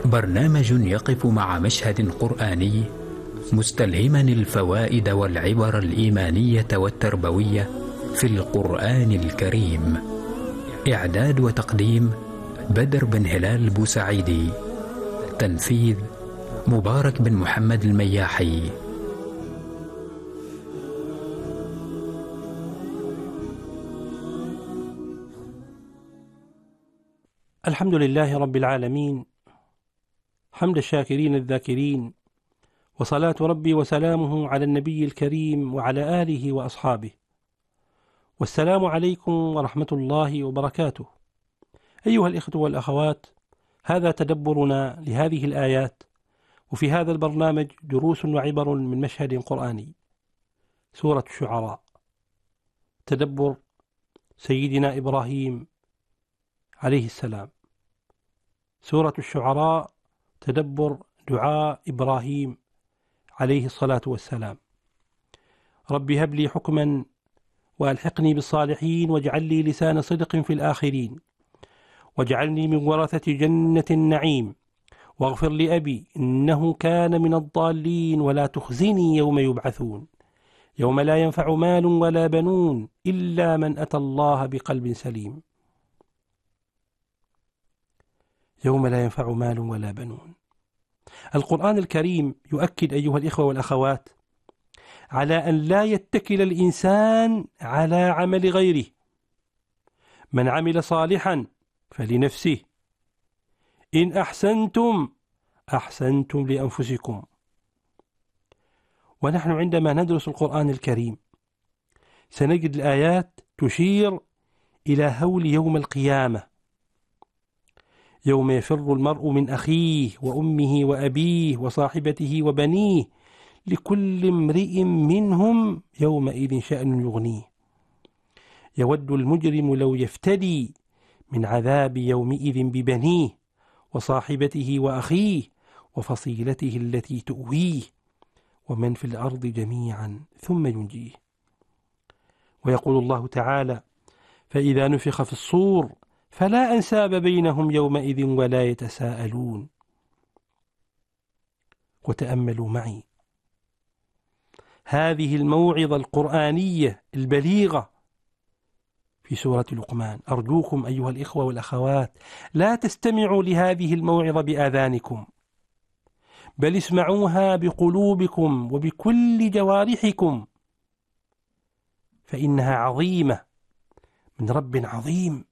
برنامج يقف مع مشهد قرآني مستلهما الفوائد والعبر الإيمانية والتربوية في القرآن الكريم. إعداد وتقديم بدر بن هلال بوسعيدي. تنفيذ مبارك بن محمد المياحي. الحمد لله رب العالمين، حمد الشاكرين الذاكرين، وصلاة ربي وسلامه على النبي الكريم وعلى آله وأصحابه، والسلام عليكم ورحمة الله وبركاته. أيها الإخوة والأخوات، هذا تدبرنا لهذه الآيات، وفي هذا البرنامج دروس وعبر من مشهد قرآني. سورة الشعراء، تدبر سيدنا إبراهيم عليه السلام. سورة الشعراء، تدبر دعاء إبراهيم عليه الصلاة والسلام. رب هب لي حكما وألحقني بالصالحين واجعل لي لسان صدق في الآخرين واجعلني من ورثة جنة النعيم واغفر لأبي إنه كان من الضالين ولا تخزني يوم يبعثون يوم لا ينفع مال ولا بنون إلا من أتى الله بقلب سليم. يوم لا ينفع مال ولا بنون. القرآن الكريم يؤكد أيها الإخوة والأخوات على أن لا يتكل الإنسان على عمل غيره. من عمل صالحا فلنفسه، إن أحسنتم أحسنتم لأنفسكم. ونحن عندما ندرس القرآن الكريم سنجد الآيات تشير إلى هول يوم القيامة، يوم يفر المرء من أخيه وأمه وأبيه وصاحبته وبنيه لكل امرئ منهم يومئذ شأن يغنيه. يود المجرم لو يفتدي من عذاب يومئذ ببنيه وصاحبته وأخيه وفصيلته التي تؤويه ومن في الأرض جميعا ثم ينجيه. ويقول الله تعالى: فإذا نفخ في الصور فلا أنساب بينهم يومئذ ولا يتساءلون. وتأملوا معي هذه الموعظة القرآنية البليغة في سورة لقمان. أرجوكم أيها الإخوة والأخوات لا تستمعوا لهذه الموعظة بآذانكم، بل اسمعوها بقلوبكم وبكل جوارحكم، فإنها عظيمة من رب عظيم.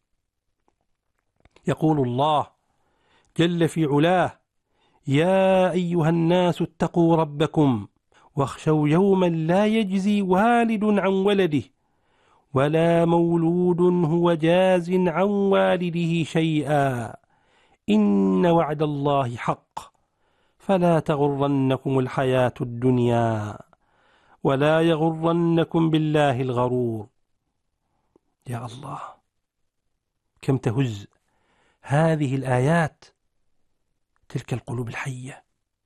يقول الله جل في علاه: يا أيها الناس اتقوا ربكم واخشوا يوما لا يجزي والد عن ولده ولا مولود هو جاز عن والده شيئا إن وعد الله حق فلا تغرنكم الحياة الدنيا ولا يغرنكم بالله الغرور. يا الله، كم تهز هذه الآيات تلك القلوب الحية.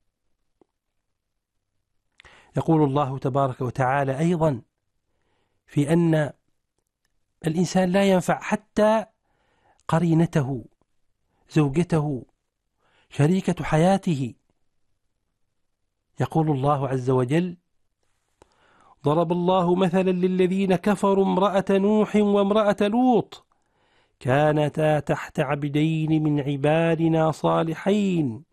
يقول الله تبارك وتعالى أيضا في أن الإنسان لا ينفع حتى قرينته، زوجته، شريكة حياته. يقول الله عز وجل: ضرب الله مثلا للذين كفروا امرأة نوح وامرأة لوط كانتا تحت عبدين من عبادنا صالحين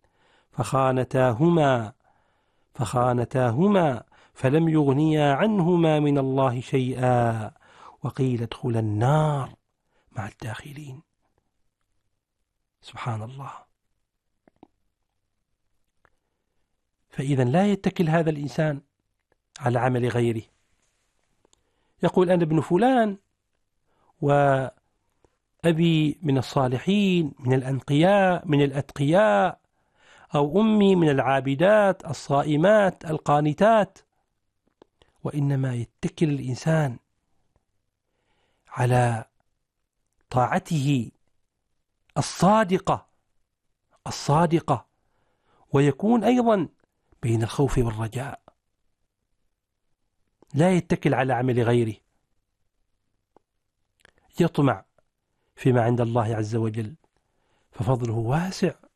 فخانتاهما فلم يغنيا عنهما من الله شيئا وقيل ادخلا النار مع الداخلين. سبحان الله. فإذا لا يتكل هذا الإنسان على عمل غيره. يقول: أنا ابن فلان وأبي من الصالحين من الأنقياء من الأتقياء، أو أمي من العابدات الصائمات القانتات. وإنما يتكل الإنسان على طاعته الصادقة، ويكون أيضا بين الخوف والرجاء. لا يتكل على عمل غيره، يطمع فيما عند الله عز وجل، ففضله واسع